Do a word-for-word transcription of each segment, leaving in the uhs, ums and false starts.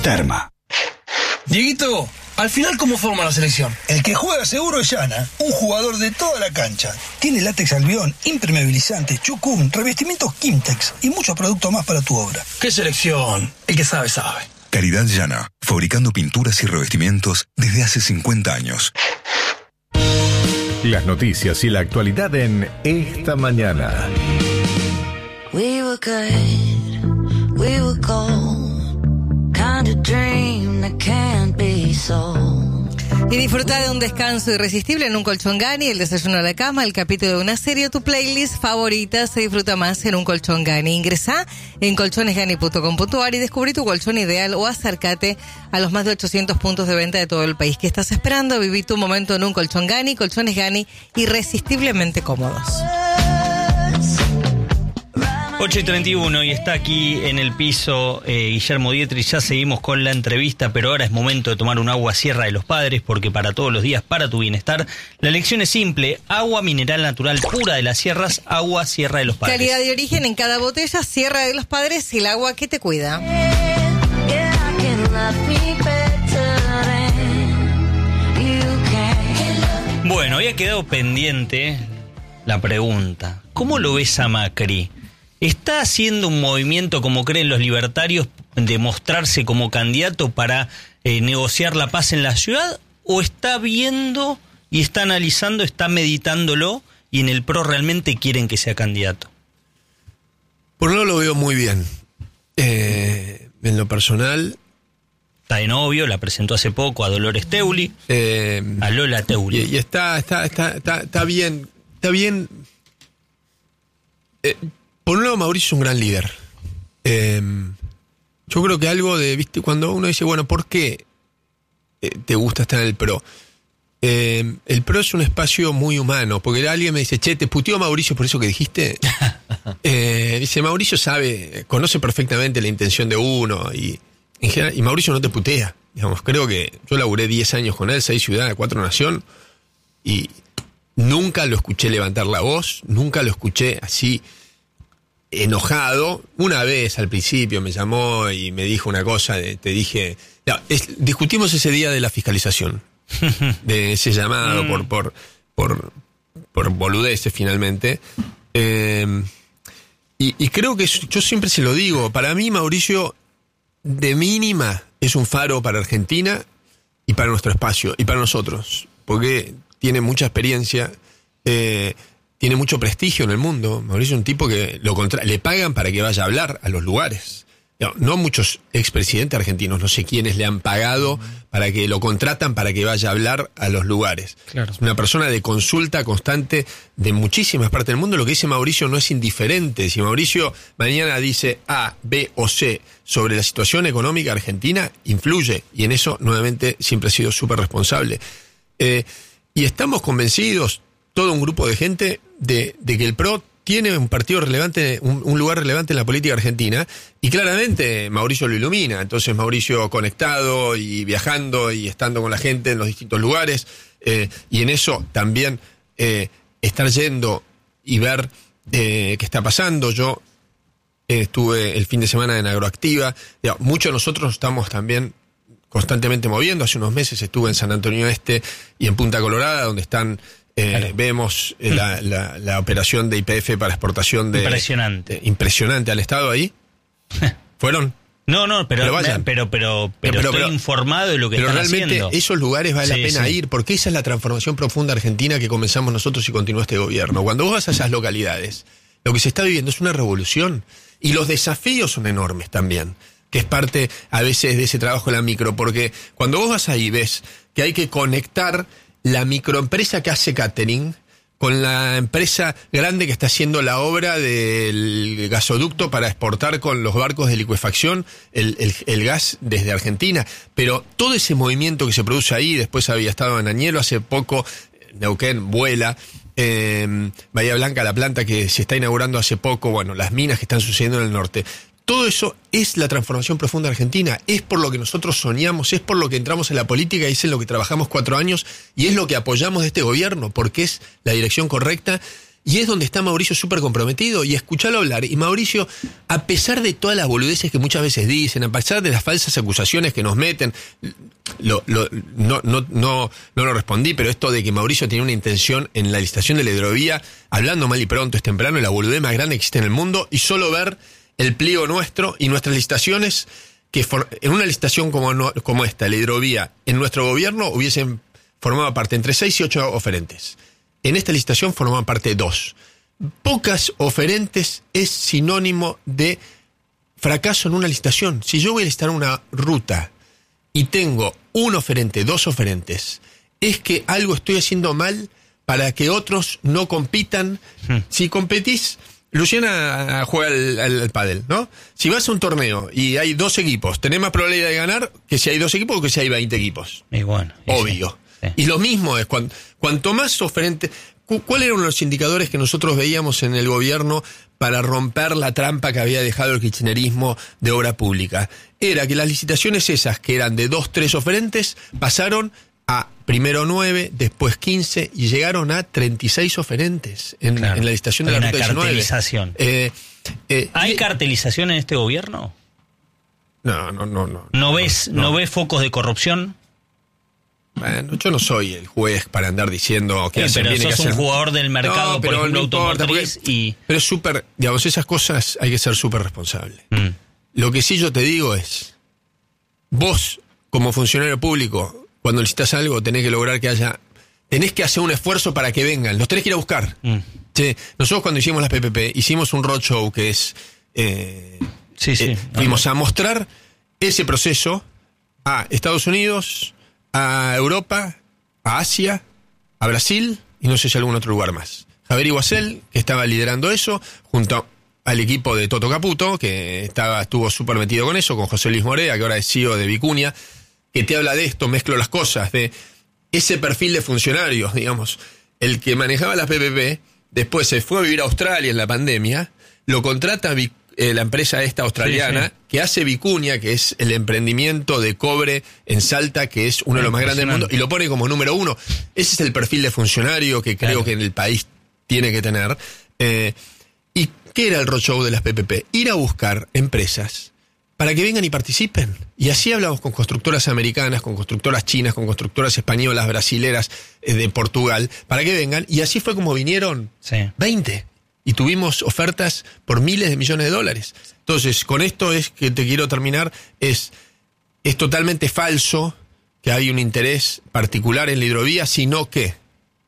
Terma. Dieguito, al final, ¿cómo forma la selección? El que juega seguro es Yana, un jugador de toda la cancha. Tiene látex albión, impermeabilizante, chucún, revestimientos Kimtex y muchos productos más para tu obra. ¿Qué selección? El que sabe, sabe. Calidad Yana, fabricando pinturas y revestimientos desde hace cincuenta años. Las noticias y la actualidad en Esta Mañana. We were good, we were gold. Kind of dream that can't be sold. Y disfruta de un descanso irresistible en un colchón Gani, el desayuno a la cama, el capítulo de una serie, tu playlist favorita se disfruta más en un colchón Gani. Ingresá en colchones gani punto com punto a r y descubrí tu colchón ideal o acércate a los más de ochocientos puntos de venta de todo el país. ¿Qué estás esperando? Viví tu momento en un colchón Gani, colchones Gani, irresistiblemente cómodos. ocho y treinta y uno y está aquí en el piso eh, Guillermo Dietrich. Ya seguimos con la entrevista, pero ahora es momento de tomar un agua Sierra de los Padres, porque para todos los días, para tu bienestar, la elección es simple: agua mineral natural pura de las sierras, agua Sierra de los Padres. Calidad de origen en cada botella, Sierra de los Padres, y el agua que te cuida. Bueno, había quedado pendiente la pregunta: ¿cómo lo ves a Macri? ¿Está haciendo un movimiento, como creen los libertarios, de mostrarse como candidato para eh, negociar la paz en la ciudad? ¿O está viendo y está analizando, está meditándolo, y en el PRO realmente quieren que sea candidato? Por un lado lo veo muy bien. Eh, en lo personal... Está de novio, la presentó hace poco a Dolores Teuli, eh, a Lola Teuli. Y, y está, está, está, está, está bien, está bien... Eh, Por un lado, Mauricio es un gran líder. Eh, yo creo que algo de, viste, cuando uno dice, bueno, ¿por qué eh, te gusta estar en el PRO? Eh, el PRO es un espacio muy humano, porque alguien me dice, che, ¿te puteó Mauricio por eso que dijiste? eh, dice, Mauricio sabe, conoce perfectamente la intención de uno, y, en general, y Mauricio no te putea. Digamos, creo que yo laburé diez años con él, seis ciudades, cuatro nación, y nunca lo escuché levantar la voz, nunca lo escuché así enojado. Una vez al principio me llamó y me dijo una cosa, de, te dije, no, es, discutimos ese día de la fiscalización, de ese llamado mm. por, por, por, por boludeces finalmente, eh, y, y creo que yo siempre se lo digo, para mí Mauricio de mínima es un faro para Argentina y para nuestro espacio y para nosotros, porque tiene mucha experiencia, eh, tiene mucho prestigio en el mundo. Mauricio es un tipo que lo contra- le pagan para que vaya a hablar a los lugares. No, no muchos expresidentes argentinos, no sé quiénes le han pagado para que lo contratan para que vaya a hablar a los lugares. Claro. Es una persona de consulta constante de muchísimas partes del mundo. Lo que dice Mauricio no es indiferente. Si Mauricio mañana dice A, B o C sobre la situación económica argentina, influye. Y en eso, nuevamente, siempre ha sido súper responsable. Eh, y estamos convencidos, todo un grupo de gente, de, de que el PRO tiene un partido relevante, un, un lugar relevante en la política argentina, y claramente Mauricio lo ilumina. Entonces Mauricio conectado y viajando y estando con la gente en los distintos lugares, eh, y en eso también eh, estar yendo y ver eh, qué está pasando. Yo eh, estuve el fin de semana en Agroactiva. Digamos, muchos de nosotros estamos también constantemente moviendo. Hace unos meses estuve en San Antonio Este y en Punta Colorada, donde están... Eh, claro. Vemos eh, la, la, la operación de Y P F para exportación de... Impresionante. De, impresionante. ¿Al Estado ahí? ¿Fueron? No, no, pero, pero, vayan. pero, pero, pero, pero estoy pero, informado de lo que pero están realmente haciendo. Esos lugares vale sí, la pena sí. ir, porque esa es la transformación profunda argentina que comenzamos nosotros y continúa este gobierno. Cuando vos vas a esas localidades, lo que se está viviendo es una revolución, y los desafíos son enormes también, que es parte a veces de ese trabajo en la micro, porque cuando vos vas ahí ves que hay que conectar la microempresa que hace catering con la empresa grande que está haciendo la obra del gasoducto para exportar con los barcos de licuefacción el, el, el gas desde Argentina. Pero todo ese movimiento que se produce ahí, después había estado en Añelo hace poco, Neuquén vuela, eh, Bahía Blanca, la planta que se está inaugurando hace poco, bueno, las minas que están sucediendo en el norte. Todo eso es la transformación profunda argentina, es por lo que nosotros soñamos, es por lo que entramos en la política y es en lo que trabajamos cuatro años y es lo que apoyamos de este gobierno, porque es la dirección correcta Y es donde está Mauricio súper comprometido, y escucharlo hablar. Y Mauricio, a pesar de todas las boludeces que muchas veces dicen, a pesar de las falsas acusaciones que nos meten, lo, lo, no, no, no, no lo respondí, pero esto de que Mauricio tenía una intención en la licitación de la hidrovía, hablando mal y pronto, es temprano, la boludez más grande que existe en el mundo, y solo ver el pliego nuestro y nuestras licitaciones, que for, en una licitación como, no, como esta, la hidrovía, en nuestro gobierno hubiesen formado parte entre seis y ocho oferentes. En esta licitación formaban parte dos. Pocas oferentes es sinónimo de fracaso en una licitación. Si yo voy a licitar una ruta y tengo un oferente, dos oferentes, es que algo estoy haciendo mal para que otros no compitan. Hmm. Si competís, Luciana juega al, al, al pádel, ¿no? Si vas a un torneo y hay dos equipos, tenés más probabilidad de ganar que si hay dos equipos o que si hay veinte equipos. Y bueno, y obvio. Sí. Sí. Y lo mismo es, cuando, cuanto más oferente... ¿Cuáles eran los indicadores que nosotros veíamos en el gobierno para romper la trampa que había dejado el kirchnerismo de obra pública? Era que las licitaciones esas, que eran de dos, tres oferentes, pasaron a primero nueve, después quince, y llegaron a treinta y seis oferentes en, claro. en la licitación de Hay la una ruta diecinueve. Cartelización. Eh, eh, ¿Hay y, cartelización en este gobierno? No, no, no. ¿No, ¿No ves, no. ¿no ves focos de corrupción? Bueno, yo no soy el juez para andar diciendo que sí, hacen pero bien y que sos un hacen... jugador del mercado, no, por ejemplo, no importa, automotriz porque, y... Pero es súper, digamos, esas cosas hay que ser súper responsable. Mm. Lo que sí yo te digo es, vos, como funcionario público, cuando licitas algo, tenés que lograr que haya... Tenés que hacer un esfuerzo para que vengan, los tenés que ir a buscar. Mm. Che, nosotros cuando hicimos las P P P, hicimos un roadshow que es... Eh, sí, sí. Eh, fuimos a mostrar ese proceso a Estados Unidos, a Europa, a Asia, a Brasil y no sé si algún otro lugar más. Javier Iguacel, que estaba liderando eso, junto al equipo de Toto Caputo, que estaba estuvo súper metido con eso, con José Luis Morea, que ahora es C E O de Vicuña, que te habla de esto, mezclo las cosas, de ese perfil de funcionarios, digamos. El que manejaba las P P P, después se fue a vivir a Australia en la pandemia, lo contrata Vic- eh, la empresa esta australiana, sí, sí. que hace Vicuña, que es el emprendimiento de cobre en Salta, que es uno de los más grandes del mundo, y lo pone como número uno. Ese es el perfil de funcionario que creo claro. que en el país tiene que tener. Eh, ¿Y qué era el roadshow de las P P P? Ir a buscar empresas para que vengan y participen. Y así hablamos con constructoras americanas, con constructoras chinas, con constructoras españolas, brasileras, eh, de Portugal, para que vengan. Y así fue como vinieron sí. veinte. Y tuvimos ofertas por miles de millones de dólares. Entonces, con esto es que te quiero terminar, es, es totalmente falso que hay un interés particular en la hidrovía, sino que,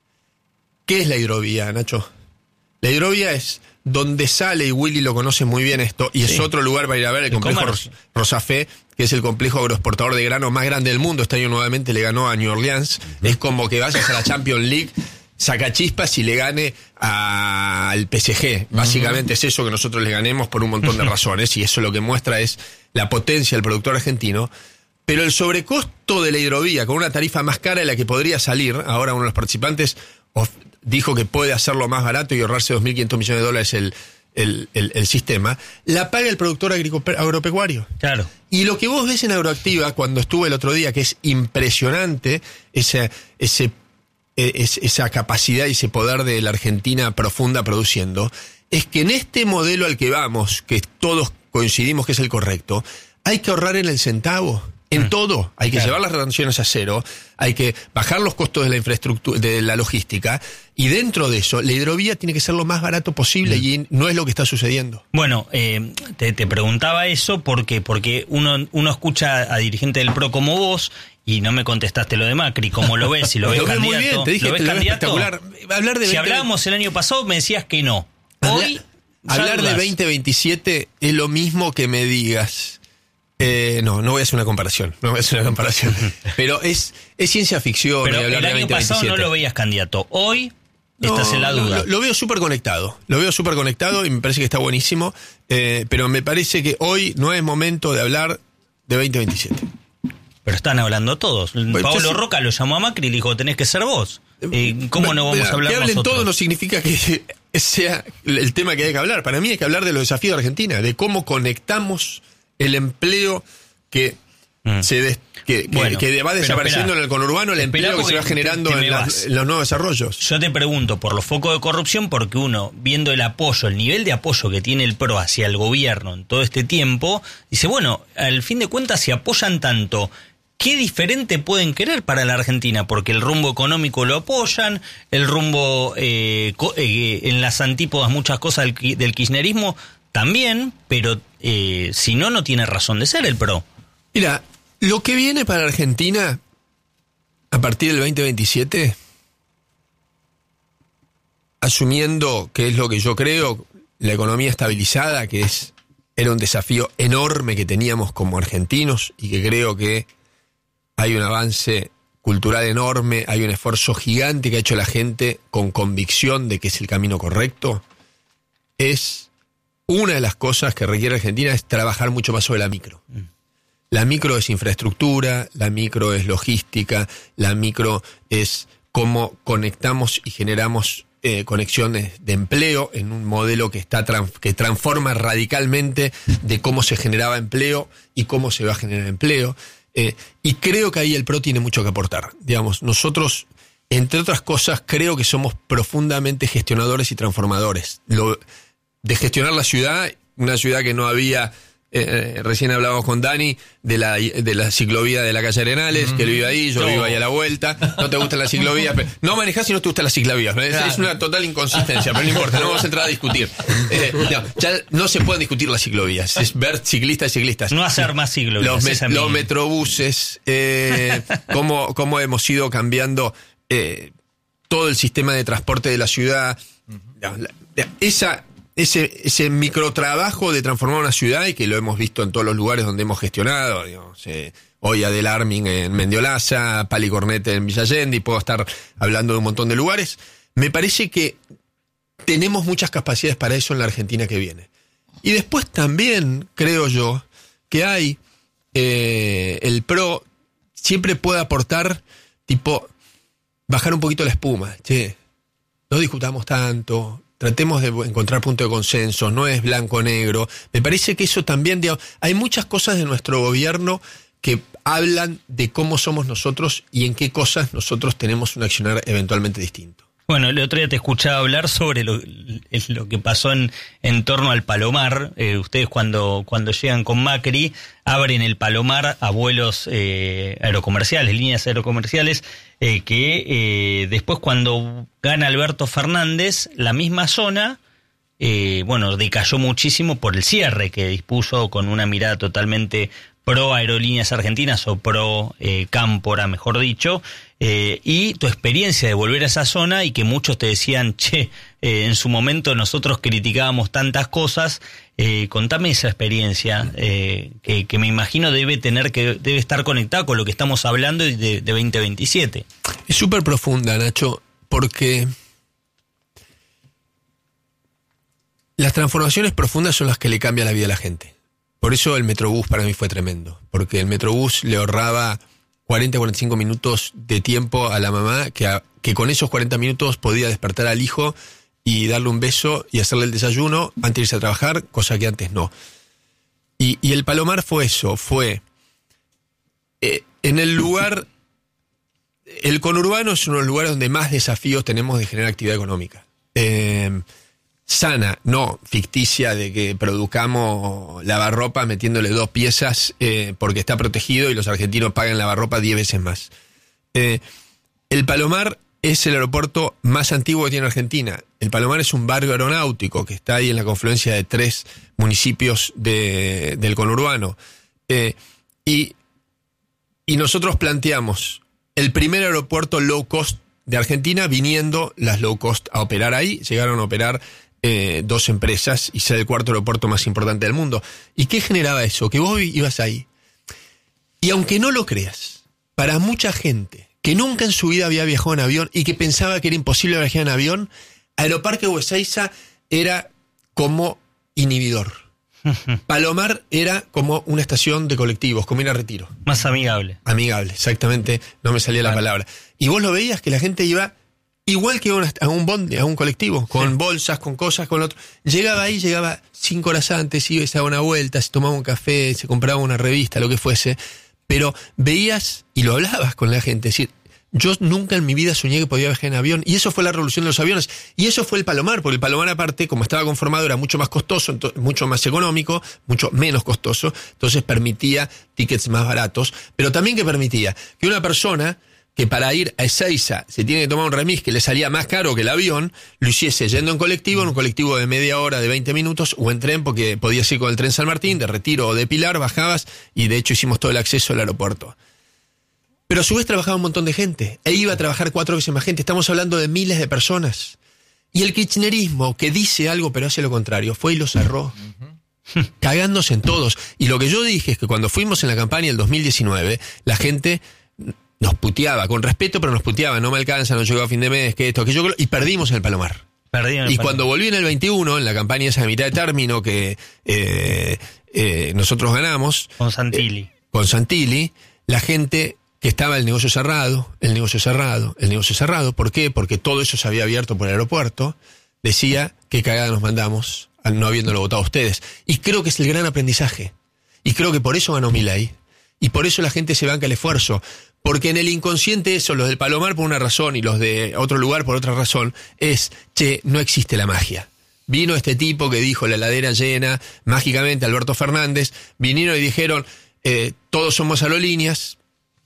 ¿qué es la hidrovía, Nacho? La hidrovía es donde sale, y Willy lo conoce muy bien esto, y sí. es otro lugar para ir a ver, el, el complejo Ros- Rosafé, que es el complejo agroexportador de grano más grande del mundo. Este año nuevamente le ganó a New Orleans. Uh-huh. Es como que vayas a la Champions League, saca chispas y le gane al P S G. Básicamente uh-huh. es eso, que nosotros le ganemos por un montón de razones, y eso lo que muestra es la potencia del productor argentino. Pero el sobrecosto de la hidrovía, con una tarifa más cara de la que podría salir, ahora uno de los participantes of- dijo que puede hacerlo más barato y ahorrarse dos mil quinientos millones de dólares el, el, el, el sistema, la paga el productor agrico- agropecuario. Claro. Y lo que vos ves en Agroactiva, cuando estuve el otro día, que es impresionante, ese, ese Es, esa capacidad y ese poder de la Argentina profunda produciendo, es que en este modelo al que vamos, que todos coincidimos que es el correcto, hay que ahorrar en el centavo, en mm. todo. Hay que claro. llevar las retenciones a cero, hay que bajar los costos de la infraestructura, de la logística, y dentro de eso, la hidrovía tiene que ser lo más barato posible, mm. y no es lo que está sucediendo. Bueno, eh, te, te preguntaba eso porque, porque uno, uno escucha a dirigentes del P R O como vos, y no me contestaste lo de Macri, ¿cómo lo ves? Si lo ves lo candidato, muy bien, te dije, ¿lo ves te candidato? Espectacular. Hablar de si veinte... hablábamos el año pasado me decías que no. Hoy, Hablar, hablar de veinte veintisiete es lo mismo que me digas. Eh, no, no voy a hacer una comparación, no voy a hacer una comparación. Pero es, es ciencia ficción. Pero hablar el año de pasado no lo veías candidato. Hoy no, estás en la duda. Lo, lo veo súper conectado. Lo veo súper conectado y me parece que está buenísimo. Eh, pero me parece que hoy no es momento de hablar de veinte veintisiete. Pero están hablando todos. Pues Pablo sí. Roca lo llamó a Macri y le dijo, tenés que ser vos. Eh, ¿Cómo no vamos a hablar que hablen nosotros? todos no significa que sea el tema que hay que hablar. Para mí hay que hablar de los desafíos de Argentina, de cómo conectamos el empleo que mm. se des, que, que, bueno, que va desapareciendo espera, en el conurbano el empleo que se va generando en, las, en los nuevos desarrollos. Yo te pregunto por los focos de corrupción, porque uno, viendo el apoyo, el nivel de apoyo que tiene el P R O hacia el gobierno en todo este tiempo, dice, bueno, al fin de cuentas, si apoyan tanto, ¿qué diferente pueden querer para la Argentina? Porque el rumbo económico lo apoyan, el rumbo eh, eh, en las antípodas, muchas cosas del, del kirchnerismo también, pero eh, si no, no tiene razón de ser el P R O. Mira, lo que viene para Argentina a partir del veinte veintisiete, asumiendo que es lo que yo creo, la economía estabilizada, que es era un desafío enorme que teníamos como argentinos y que creo que hay un avance cultural enorme, hay un esfuerzo gigante que ha hecho la gente con convicción de que es el camino correcto, es una de las cosas que requiere Argentina es trabajar mucho más sobre la micro. Mm. La micro es infraestructura, la micro es logística, la micro es cómo conectamos y generamos eh, conexiones de empleo en un modelo que está trans, que transforma radicalmente de cómo se generaba empleo y cómo se va a generar empleo. Eh, y creo que ahí el P R O tiene mucho que aportar. Digamos, nosotros, entre otras cosas, creo que somos profundamente gestionadores y transformadores. Lo, de gestionar la ciudad, una ciudad que no había... Eh, recién hablábamos con Dani de la de la ciclovía de la calle Arenales, mm. que él vive ahí, yo no. vivo ahí a la vuelta. No te gustan las ciclovías, pero no manejás si no te gustan las ciclovías. Es, claro. es una total inconsistencia, pero no importa, no vamos a entrar a discutir. Eh, no, ya no se pueden discutir las ciclovías, es ver ciclistas y ciclistas. No hacer más ciclovías. Los, me, los metrobuses, eh, cómo, cómo hemos ido cambiando eh, todo el sistema de transporte de la ciudad. La, la, esa Ese, ese microtrabajo de transformar una ciudad, y que lo hemos visto en todos los lugares donde hemos gestionado, digamos, eh, hoy Adel Armin en Mendiolaza, Pali Cornete en Villa Allende, y puedo estar hablando de un montón de lugares. Me parece que tenemos muchas capacidades para eso en la Argentina que viene. Y después también creo yo que hay eh, el P R O siempre puede aportar, tipo, bajar un poquito la espuma. Che, no discutamos tanto, tratemos de encontrar puntos de consenso, no es blanco-negro. Me parece que eso también, digamos, hay muchas cosas de nuestro gobierno que hablan de cómo somos nosotros y en qué cosas nosotros tenemos un accionar eventualmente distinto. Bueno, el otro día te escuchaba hablar sobre lo, lo que pasó en, en torno al Palomar. Eh, ustedes cuando, cuando llegan con Macri abren el Palomar a vuelos eh, aerocomerciales, líneas aerocomerciales, eh, que eh, después cuando gana Alberto Fernández, la misma zona, eh, bueno, decayó muchísimo por el cierre que dispuso con una mirada totalmente pro Aerolíneas Argentinas o pro eh, Cámpora, mejor dicho, eh, y tu experiencia de volver a esa zona y que muchos te decían, che, eh, en su momento nosotros criticábamos tantas cosas, eh, contame esa experiencia eh, que, que me imagino debe tener que debe estar conectada con lo que estamos hablando de, de veinte veintisiete. Es súper profunda, Nacho, porque las transformaciones profundas son las que le cambian la vida a la gente. Por eso el Metrobús para mí fue tremendo, porque el Metrobús le ahorraba cuarenta a cuarenta y cinco minutos de tiempo a la mamá, que, a, que con esos cuarenta minutos podía despertar al hijo y darle un beso y hacerle el desayuno antes de irse a trabajar, cosa que antes no. Y, y el Palomar fue eso, fue eh, en el lugar, el conurbano es uno de los lugares donde más desafíos tenemos de generar actividad económica. Eh, sana, no ficticia, de que produzcamos lavarropa metiéndole dos piezas eh, porque está protegido y los argentinos pagan lavarropa diez veces más. Eh, el Palomar es el aeropuerto más antiguo que tiene Argentina. El Palomar es un barrio aeronáutico que está ahí en la confluencia de tres municipios de, del conurbano. Eh, y, y nosotros planteamos el primer aeropuerto low cost de Argentina, viniendo las low cost a operar ahí. Llegaron a operar Eh, dos empresas y ser el cuarto aeropuerto más importante del mundo. ¿Y qué generaba eso? Que vos ibas ahí y aunque no lo creas, para mucha gente que nunca en su vida había viajado en avión y que pensaba que era imposible viajar en avión, Aeroparque Ezeiza era como inhibidor. Palomar era como una estación de colectivos, como ir a Retiro. Más amigable. Amigable, exactamente, no me salía claro. la palabra. Y vos lo veías que la gente iba igual que a un bondi, a un colectivo, con sí. bolsas, con cosas, con lo otro. Llegaba ahí, llegaba cinco horas antes, iba y se daba una vuelta, se tomaba un café, se compraba una revista, lo que fuese. pero veías y lo hablabas con la gente, es decir, yo nunca en mi vida soñé que podía viajar en avión, y eso fue la revolución de los aviones, y eso fue el Palomar, porque el Palomar aparte, como estaba conformado, era mucho más costoso, ento- mucho más económico, mucho menos costoso, entonces permitía tickets más baratos, pero también que permitía que una persona que para ir a Ezeiza se tiene que tomar un remis que le salía más caro que el avión, lo hiciese yendo en colectivo, en un colectivo de media hora, de veinte minutos, o en tren, porque podías ir con el tren San Martín, de Retiro o de Pilar, bajabas, y de hecho hicimos todo el acceso al aeropuerto. Pero a su vez trabajaba un montón de gente, e iba a trabajar cuatro veces más gente, estamos hablando de miles de personas. Y el kirchnerismo, que dice algo pero hace lo contrario, fue y lo cerró, uh-huh. cagándose en todos. Y lo que yo dije es que cuando fuimos en la campaña del dos mil diecinueve, la gente nos puteaba, con respeto, pero nos puteaba, no me alcanza, no llegó a fin de mes, que esto, que yo, y perdimos en el Palomar. Perdí en el y Palomar. Cuando volví en el veintiuno, en la campaña esa de mitad de término que eh, eh, nosotros ganamos, con Santilli. Eh, con Santilli, la gente que estaba el negocio cerrado, el negocio cerrado, el negocio cerrado, ¿por qué? Porque todo eso se había abierto por el aeropuerto, decía qué cagada nos mandamos, al no habiéndolo votado ustedes. Y creo que es el gran aprendizaje. Y creo que por eso ganó Milei. Y por eso la gente se banca el esfuerzo. Porque en el inconsciente eso, los del Palomar por una razón y los de otro lugar por otra razón, es, che, no existe la magia. Vino este tipo que dijo la heladera llena, mágicamente Alberto Fernández, vinieron y dijeron, eh, todos somos aerolíneas,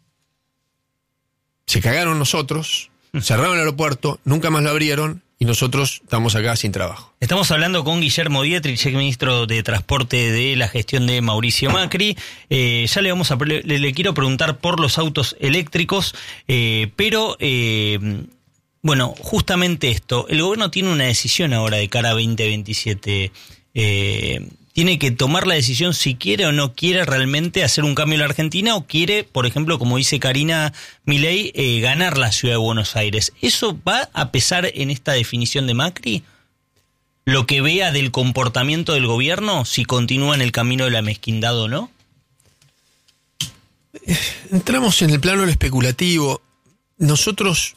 se cagaron nosotros, cerraron el aeropuerto, nunca más lo abrieron, y nosotros estamos acá sin trabajo. Estamos hablando con Guillermo Dietrich, ministro de Transporte de la gestión de Mauricio Macri. Eh, ya le vamos a le, le quiero preguntar por los autos eléctricos, eh, pero eh, bueno, justamente esto, el gobierno tiene una decisión ahora de cara a veinte veintisiete. Eh, tiene que tomar la decisión si quiere o no quiere realmente hacer un cambio en la Argentina, o quiere, por ejemplo, como dice Karina Milei, eh, ganar la ciudad de Buenos Aires. ¿Eso va a pesar en esta definición de Macri? ¿Lo que vea del comportamiento del gobierno, si continúa en el camino de la mezquindad o no? Entramos en el plano del especulativo. Nosotros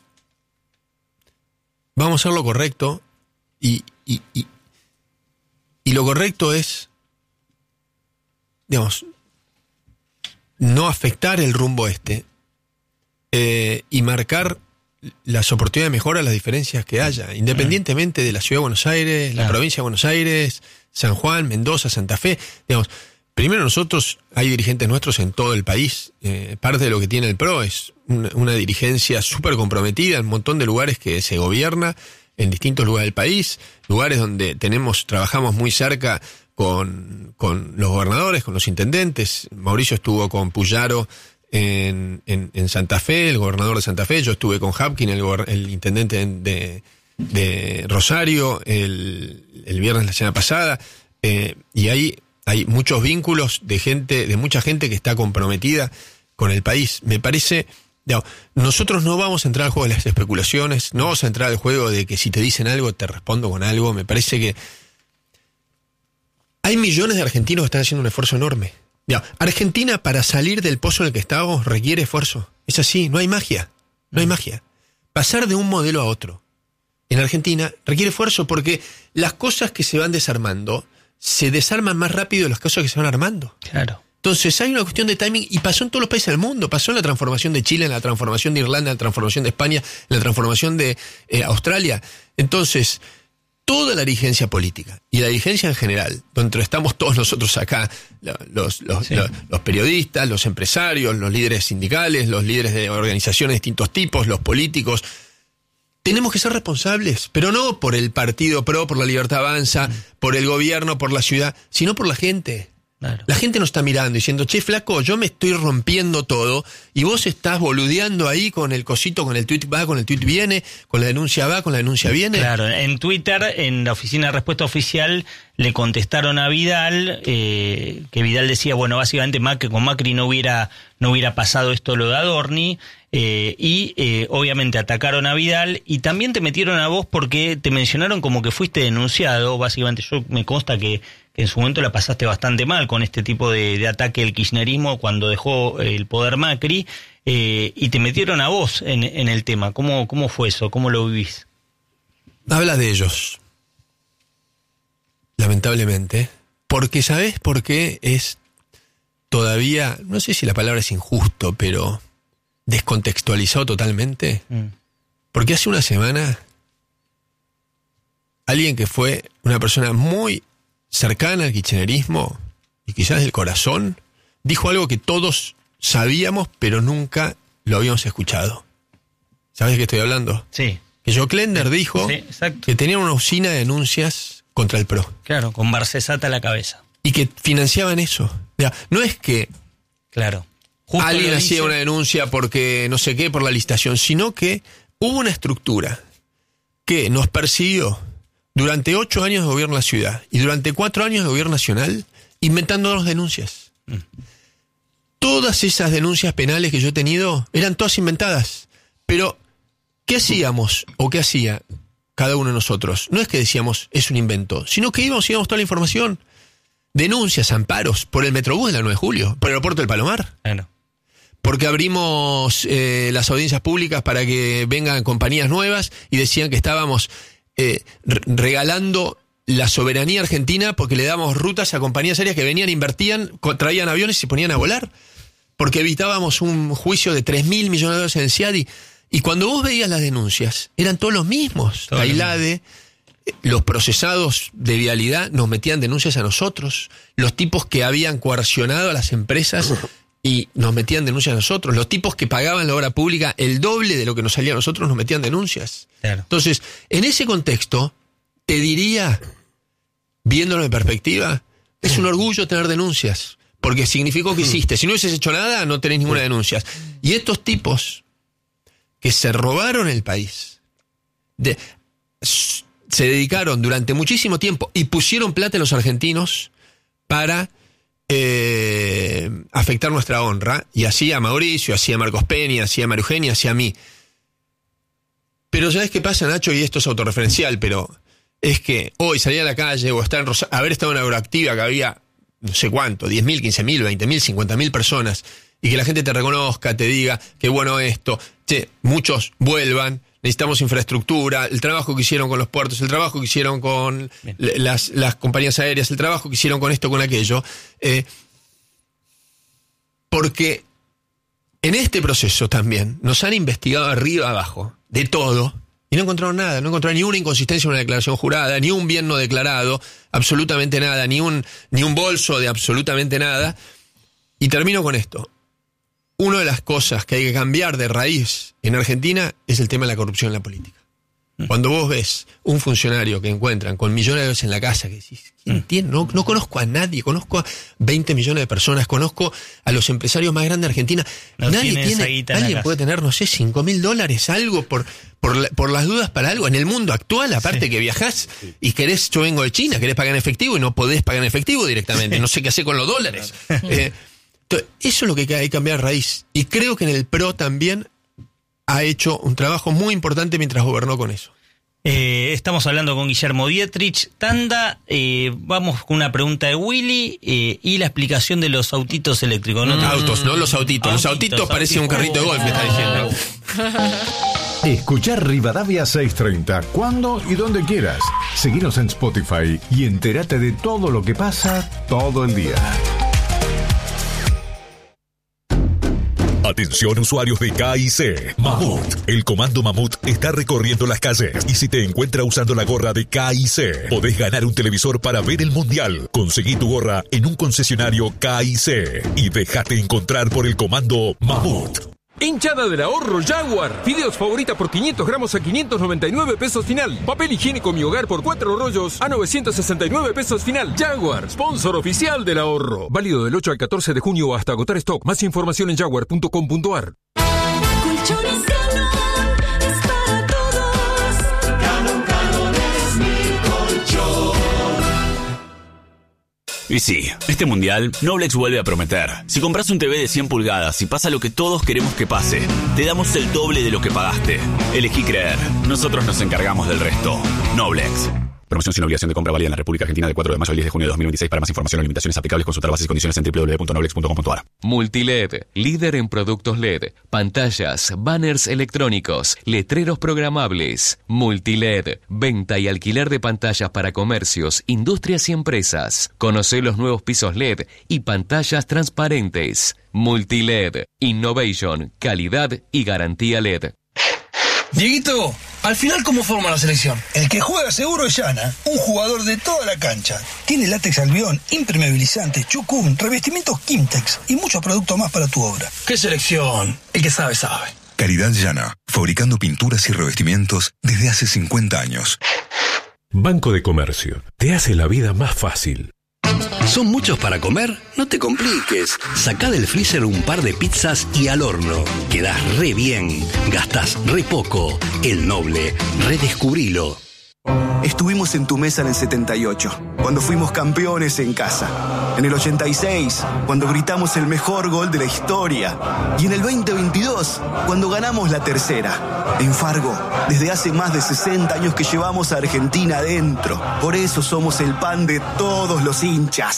vamos a hacer lo correcto, y, y, y Y lo correcto es, digamos, no afectar el rumbo este eh, y marcar las oportunidades de mejora, las diferencias que haya, independientemente de la Ciudad de Buenos Aires, la claro. provincia de Buenos Aires, San Juan, Mendoza, Santa Fe. Digamos, primero nosotros, hay dirigentes nuestros en todo el país. Eh, parte de lo que tiene el P R O es una, una dirigencia súper comprometida en un montón de lugares que se gobierna, en distintos lugares del país, lugares donde tenemos, trabajamos muy cerca con, con los gobernadores, con los intendentes. Mauricio estuvo con Puyaro en, en, en Santa Fe, el gobernador de Santa Fe. Yo estuve con Hapkin, el, el intendente de, de Rosario, el, el viernes la semana pasada. Eh, y ahí hay muchos vínculos de gente, de mucha gente que está comprometida con el país. Me parece... Nosotros no vamos a entrar al juego de las especulaciones, no vamos a entrar al juego de que si te dicen algo te respondo con algo. Me parece que hay millones de argentinos que están haciendo un esfuerzo enorme. Argentina, para salir del pozo en el que estábamos, requiere esfuerzo. Es así, no hay magia, no hay magia. Pasar de un modelo a otro en Argentina requiere esfuerzo, porque las cosas que se van desarmando se desarman más rápido de las cosas que se van armando. Claro. Entonces hay una cuestión de timing, y pasó en todos los países del mundo. Pasó en la transformación de Chile, en la transformación de Irlanda, en la transformación de España, en la transformación de eh, Australia. Entonces, toda la dirigencia política y la dirigencia en general, donde estamos todos nosotros acá, los, los, sí. los, los periodistas, los empresarios, los líderes sindicales, los líderes de organizaciones de distintos tipos, los políticos, tenemos que ser responsables, pero no por el Partido Pro, por la Libertad Avanza, mm. por el gobierno, por la ciudad, sino por la gente. Claro. La gente nos está mirando diciendo, che, flaco, yo me estoy rompiendo todo y vos estás boludeando ahí con el cosito, con el tweet va, con el tweet viene, con la denuncia va, con la denuncia viene. Claro, en Twitter, en la oficina de respuesta oficial, le contestaron a Vidal, eh, que Vidal decía, bueno, básicamente Macri, con Macri no hubiera, no hubiera pasado esto lo de Adorni, eh, y eh, obviamente atacaron a Vidal, y también te metieron a vos porque te mencionaron como que fuiste denunciado. Básicamente yo me consta que que en su momento la pasaste bastante mal con este tipo de, de ataque del kirchnerismo cuando dejó el poder Macri, eh, y te metieron a vos en, en el tema. ¿Cómo, ¿Cómo fue eso? ¿Cómo lo vivís? Habla de ellos, lamentablemente, porque ¿sabés por qué es todavía, no sé si la palabra es injusto, pero descontextualizado totalmente. Mm. Porque hace una semana, alguien que fue una persona muy cercana al kirchnerismo y quizás del corazón, dijo algo que todos sabíamos, pero nunca lo habíamos escuchado. ¿Sabes de qué estoy hablando? Sí. Que Joe Klender dijo sí, que tenía una usina de denuncias contra el P R O. Claro, con Barcesata a la cabeza. Y que financiaban eso. O sea, no es que claro. Justo alguien hacía una denuncia porque no sé qué, por la licitación, sino que hubo una estructura que nos persiguió durante ocho años de gobierno de la ciudad y durante cuatro años de gobierno nacional inventándonos denuncias. Mm. Todas esas denuncias penales que yo he tenido eran todas inventadas. Pero, ¿qué hacíamos o qué hacía cada uno de nosotros? No es que decíamos, es un invento, sino que íbamos y íbamos toda la información. Denuncias, amparos, por el Metrobús de la nueve de julio, por el aeropuerto del Palomar. Bueno. Porque abrimos eh, las audiencias públicas para que vengan compañías nuevas y decían que estábamos eh, re- regalando la soberanía argentina porque le damos rutas a compañías aéreas que venían, invertían, traían aviones y se ponían a volar. Porque evitábamos un juicio de tres mil millones de dólares en el CIADI. Y cuando vos veías las denuncias, eran todos los mismos. La ILADE, los procesados de vialidad nos metían denuncias a nosotros. Los tipos que habían coercionado a las empresas y nos metían denuncias a nosotros. Los tipos que pagaban la obra pública el doble de lo que nos salía a nosotros nos metían denuncias. Claro. Entonces, en ese contexto, te diría, viéndolo en perspectiva, es un orgullo tener denuncias. Porque significó que hiciste. Si no hubieses hecho nada, no tenés ninguna denuncia. Y estos tipos que se robaron el país, de, se dedicaron durante muchísimo tiempo y pusieron plata en los argentinos para eh, afectar nuestra honra. Y así a Mauricio, así a Marcos Peña, así a María Eugenia, así a mí. Pero ¿sabes qué pasa, Nacho? Y esto es autorreferencial, pero es que hoy salir a la calle o estar en Rosa- haber estado en Agroactiva, que había no sé cuánto, diez mil, quince mil, veinte mil, cincuenta mil personas, y que la gente te reconozca, te diga, qué bueno esto, che, muchos vuelvan, necesitamos infraestructura, el trabajo que hicieron con los puertos, el trabajo que hicieron con las, las compañías aéreas, el trabajo que hicieron con esto, con aquello, eh, porque en este proceso también nos han investigado arriba abajo, de todo, y no encontraron nada, no encontraron ni una inconsistencia en una declaración jurada, ni un bien no declarado, absolutamente nada, ni un, ni un bolso de absolutamente nada. Y termino con esto. Una de las cosas que hay que cambiar de raíz en Argentina es el tema de la corrupción en la política. Cuando vos ves un funcionario que encuentran con millones de dólares en la casa, que decís, ¿quién tiene? No, no conozco a nadie, conozco a veinte millones de personas, conozco a los empresarios más grandes de Argentina. No nadie tiene, alguien puede tener, no sé, cinco mil dólares, algo por, por, la, por las dudas para algo. En el mundo actual, aparte sí. que viajás y querés, yo vengo de China, querés pagar en efectivo y no podés pagar en efectivo directamente, no sé qué hacer con los dólares. Eh, entonces, eso es lo que hay que cambiar raíz. Y creo que en el P R O también ha hecho un trabajo muy importante mientras gobernó con eso. Eh, estamos hablando con Guillermo Dietrich. Tanda, eh, vamos con una pregunta de Willy eh, y la explicación de los autitos eléctricos. ¿No? Mm. Autos, no los autitos. Autitos los autitos, autitos parecen un carrito de golf, me está diciendo. Escuchar Rivadavia seiscientos treinta cuando y donde quieras. Seguinos en Spotify y entérate de todo lo que pasa todo el día. Atención usuarios de K I C. Mamut. El comando Mamut está recorriendo las calles y si te encuentra usando la gorra de K I C, podés ganar un televisor para ver el mundial. Conseguí tu gorra en un concesionario K I C y déjate encontrar por el comando Mamut. Hinchada del ahorro Jaguar. Fideos favorita por quinientos gramos a quinientos noventa y nueve pesos final. Papel higiénico Mi Hogar por cuatro rollos a novecientos sesenta y nueve pesos final. Jaguar, sponsor oficial del ahorro. Válido del ocho al catorce de junio hasta agotar stock. Más información en jaguar punto com punto a r. Colchones Canon es para todos. Canon, Canon es mi colchón. Y sí, este mundial, Noblex vuelve a prometer. Si compras un T V de cien pulgadas y pasa lo que todos queremos que pase, te damos el doble de lo que pagaste. Elegí creer. Nosotros nos encargamos del resto. Noblex. Promoción sin obligación de compra válida en la República Argentina del cuatro de mayo al diez de junio de dos mil veintiséis. Para más información o limitaciones aplicables, consultar bases y condiciones en doble u doble u doble u punto noblex punto com punto a r. Multiled, líder en productos L E D, pantallas, banners electrónicos, letreros programables. Multiled, venta y alquiler de pantallas para comercios, industrias y empresas. Conoce los nuevos pisos L E D y pantallas transparentes. Multiled, innovation, calidad y garantía L E D. Dieguito, al final, ¿cómo forma la selección? El que juega seguro es Llana, un jugador de toda la cancha. Tiene látex albión, impermeabilizante, chucún, revestimientos Kimtex y muchos productos más para tu obra. ¿Qué selección? El que sabe, sabe. Calidad Llana, fabricando pinturas y revestimientos desde hace cincuenta años. Banco de Comercio, te hace la vida más fácil. ¿Son muchos para comer? No te compliques. Sacá del freezer un par de pizzas y al horno. Quedás re bien. Gastás re poco. El Noble. Redescubrilo. Estuvimos en tu mesa en el setenta y ocho, cuando fuimos campeones en casa. En el ochenta y seis, cuando gritamos el mejor gol de la historia. Y en el veinte veintidós, cuando ganamos la tercera. En Fargo, desde hace más de sesenta años que llevamos a Argentina adentro. Por eso somos el pan de todos los hinchas.